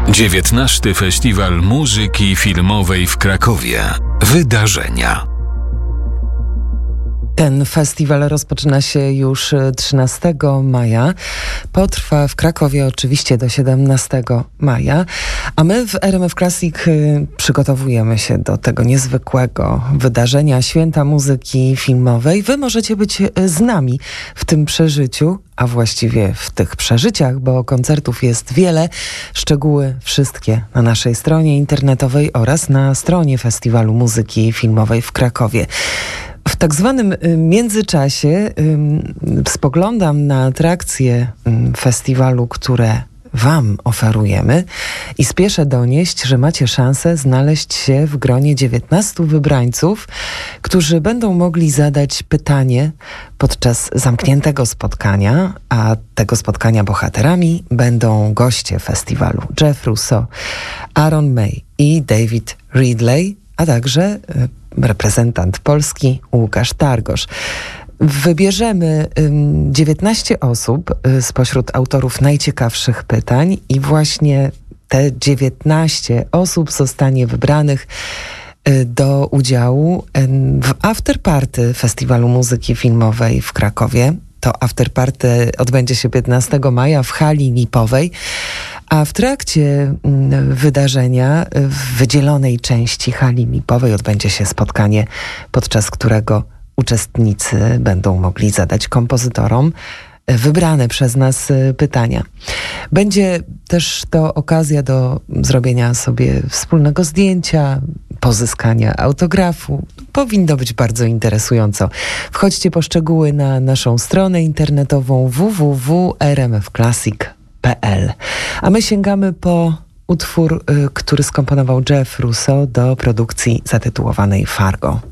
XIX Festiwal Muzyki Filmowej w Krakowie. Wydarzenia. Ten festiwal rozpoczyna się już 13 maja. Potrwa w Krakowie oczywiście do 17 maja. A my w RMF Classic przygotowujemy się do tego niezwykłego wydarzenia, Święta Muzyki Filmowej. Wy możecie być z nami w tym przeżyciu, a właściwie w tych przeżyciach, bo koncertów jest wiele. Szczegóły wszystkie na naszej stronie internetowej oraz na stronie Festiwalu Muzyki Filmowej w Krakowie. W tak zwanym międzyczasie spoglądam na atrakcje festiwalu, które Wam oferujemy i spieszę donieść, że macie szansę znaleźć się w gronie 19 wybrańców, którzy będą mogli zadać pytanie podczas zamkniętego spotkania, a tego spotkania bohaterami będą goście festiwalu Jeff Russo, Aaron May i David Ridley, a także reprezentant Polski Łukasz Targosz. Wybierzemy 19 osób spośród autorów najciekawszych pytań i właśnie te 19 osób zostanie wybranych do udziału w afterparty Festiwalu Muzyki Filmowej w Krakowie. To afterparty odbędzie się 15 maja w hali Lipowej, a w trakcie wydarzenia w wydzielonej części hali Lipowej odbędzie się spotkanie, podczas którego uczestnicy będą mogli zadać kompozytorom wybrane przez nas pytania. Będzie też to okazja do zrobienia sobie wspólnego zdjęcia, pozyskania autografu. Powinno być bardzo interesująco. Wchodźcie po szczegóły na naszą stronę internetową www.rmfclassic.pl. A my sięgamy po utwór, który skomponował Jeff Russo do produkcji zatytułowanej Fargo.